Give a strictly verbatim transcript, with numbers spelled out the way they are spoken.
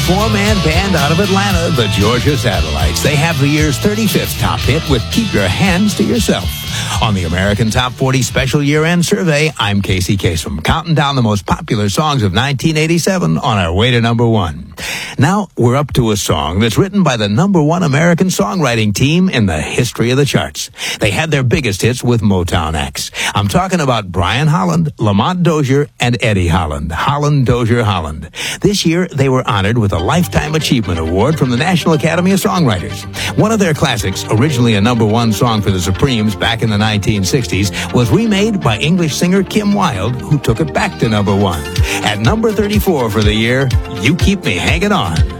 four-man band out of Atlanta, the Georgia Satellites. They have the year's thirty-fifth top hit with Keep Your Hands to Yourself. On the American Top forty Special Year-End Survey, I'm Casey Kasem, counting down the most popular songs of nineteen eighty-seven on our way to number one. Now, we're up to a song that's written by the number one American songwriting team in the history of the charts. They had their biggest hits with Motown acts. I'm talking about Brian Holland, Lamont Dozier, and Eddie Holland. Holland, Dozier, Holland. This year, they were honored with a Lifetime Achievement Award from the National Academy of Songwriters. One of their classics, originally a number one song for the Supremes back in the nineteen sixties, was remade by English singer Kim Wilde, who took it back to number one. At number thirty-four for the year, You Keep Me Hanging On.